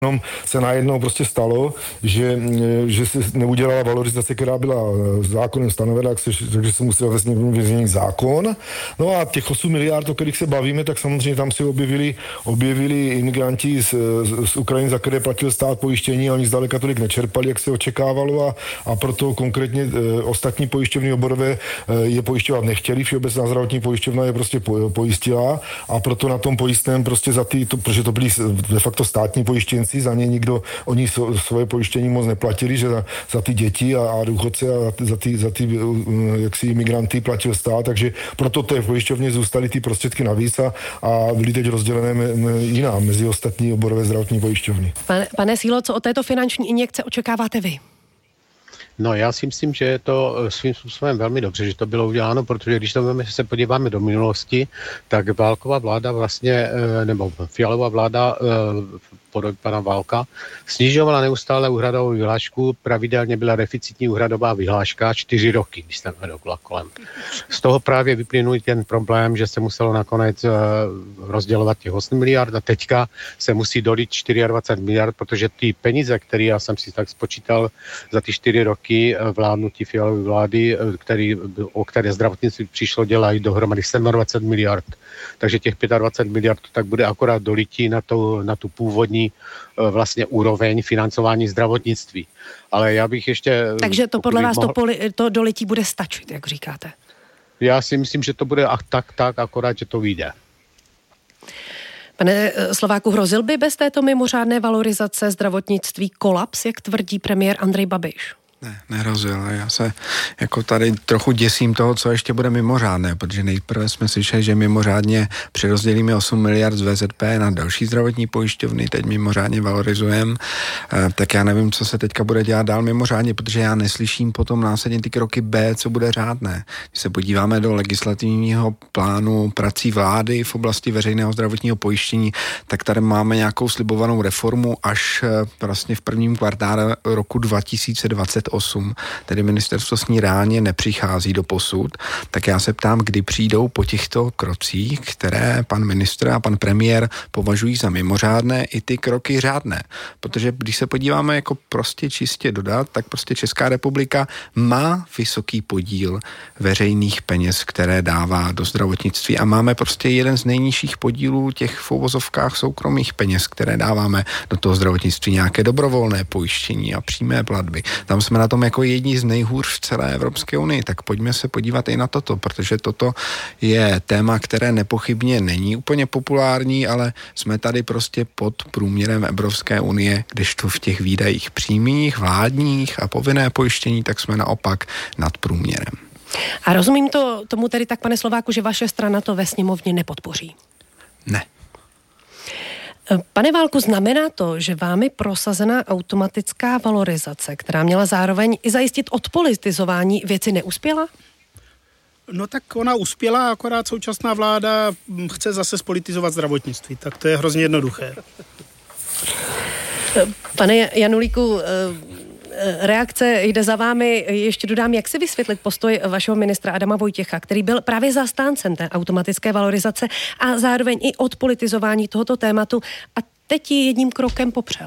se najednou prostě stalo, že se neudělala valorizace, která byla zákonem stanovena, takže se musel změnit zákon. No a těch 8 miliard, o kterých se bavíme, tak samozřejmě tam se objevili imigranti z Ukrajiny, za které platil stát pojištění, a oni zdaleka tolik nečerpali, jak se očekávalo, a proto konkrétně ostatní pojišťovny oborové je pojišťovat nechtěli, Všeobecná zdravotní pojišťovna je prostě pojistila, a proto na tom pojistném prostě protože to byli de facto státní pojištěnci, za ně oni svoje pojištění moc neplatili, že za ty děti a důchodce a za ty jaksi imigranty platil stát, takže proto té pojišťovně zůstaly ty prostředky navíc a byly teď rozdělené jinam mezi ostatní oborové zdravotní pojišťovny. Pane Sílo, co od této finanční injekce očekáváte vy? No, já si myslím, že je to svým způsobem velmi dobře, že to bylo uděláno, protože když se podíváme do minulosti, tak Válkova vláda vlastně, nebo Fialová vláda podobě pana Válka, snižovala neustále úhradovou vyhlášku, pravidelně byla deficitní úhradová vyhláška 4 roky, když jsem dokola kolem. Z toho právě vyplynul ten problém, že se muselo nakonec rozdělovat těch 8 miliard a teďka se musí dolit 24 miliard, protože ty peníze, které já jsem si tak spočítal za ty 4 roky vládnutí Fialovy vlády, o které zdravotnictví přišlo, dělají dohromady 27 miliard. Takže těch 25 miliard tak bude akorát dolití na tu původní vlastně úroveň financování zdravotnictví. Ale já bych ještě... Takže to podle vás to dolití bude stačit, jak říkáte? Já si myslím, že to bude tak, akorát, že to vyjde. Pane Slováku, hrozil by bez této mimořádné valorizace zdravotnictví kolaps, jak tvrdí premiér Andrej Babiš? Ne, nehrozil. Já se jako tady trochu děsím toho, co ještě bude mimořádné, protože nejprve jsme slyšeli, že mimořádně přirozdělíme 8 miliard z VZP na další zdravotní pojišťovny, teď mimořádně valorizujeme, tak já nevím, co se teďka bude dělat dál mimořádně, protože já neslyším potom následně ty kroky B, co bude řádné. Když se podíváme do legislativního plánu prací vlády v oblasti veřejného zdravotního pojištění, tak tady máme nějakou slibovanou reformu až vlastně v prvním kvartále roku 2028, tedy ministerstvo s ní reálně nepřichází do posud, tak já se ptám, kdy přijdou po těchto krocích, které pan ministr a pan premiér považují za mimořádné, i ty kroky řádné. Protože když se podíváme jako prostě čistě dodat, tak prostě Česká republika má vysoký podíl veřejných peněz, které dává do zdravotnictví, a máme prostě jeden z nejnižších podílů těch v uvozovkách soukromých peněz, které dáváme do toho zdravotnictví, nějaké dobrovolné pojištění a přímé platby. Tam jsme na tom jako jedni z nejhůř v celé Evropské unii, tak pojďme se podívat i na toto, protože toto je téma, které nepochybně není úplně populární, ale jsme tady prostě pod průměrem Evropské unie, kdežto v těch výdajích přímých, vládních a povinné pojištění, tak jsme naopak nad průměrem. A rozumím tomu tedy tak, pane Slováku, že vaše strana to ve sněmovně nepodpoří? Ne. Pane Válku, znamená to, že vámi prosazená automatická valorizace, která měla zároveň i zajistit odpolitizování, věci neuspěla? No tak ona uspěla, akorát současná vláda chce zase spolitizovat zdravotnictví, tak to je hrozně jednoduché. Pane Janulíku, reakce jde za vámi. Ještě dodám, jak si vysvětlit postoj vašeho ministra Adama Vojtěcha, který byl právě zastáncem té automatické valorizace a zároveň i odpolitizování tohoto tématu, a teď ji jedním krokem popřel.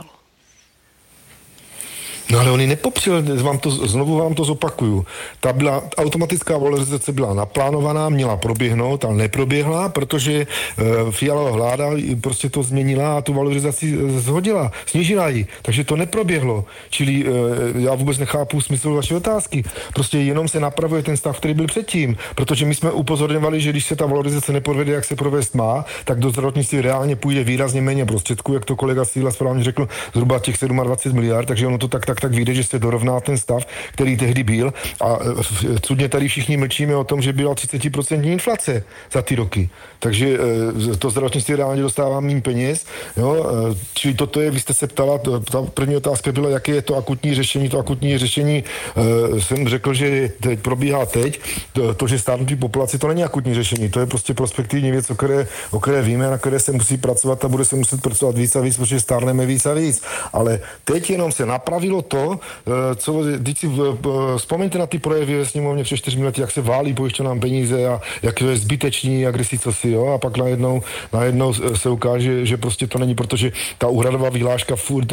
No ale on ji nepopřel, znovu vám to zopakuju. Ta automatická valorizace byla naplánovaná, měla proběhnout, ale neproběhla, protože Fialová vláda prostě to změnila a tu valorizaci shodila, snížila ji, takže to neproběhlo. Čili já vůbec nechápu smysl vaší otázky. Prostě jenom se napravuje ten stav, který byl předtím, protože my jsme upozorňovali, že když se ta valorizace neprovede, jak se provést má, tak do zdravotnictví reálně půjde výrazně méně prostředků, jak to kolega Síla správně řekl, zhruba těch 27 miliard, takže ono to tak vyjde, že se dorovná ten stav, který tehdy byl, a cudně tady všichni mlčíme o tom, že byla 30% inflace za ty roky. Takže to zdravotnictví reálně dostává méně peněz. Jo? Čili toto je, vy jste se ptala, ta první otázka byla, jaké je to akutní řešení. To akutní řešení jsem řekl, že teď probíhá teď. To, že stárnutí populace, to není akutní řešení. To je prostě prospektivní věc, o které víme, na které se musí pracovat a bude se muset pracovat víc a víc, protože stárneme víc a víc. Ale teď jenom se napravilo to, co, když si vzpomeňte na ty projevy ve sněmovně před 4 lety, jak se válí pojišťovnám peníze a jak je zbytečný, jak si co si, jo, a pak najednou se ukáže, že prostě to není, protože ta úhradová vyhláška furt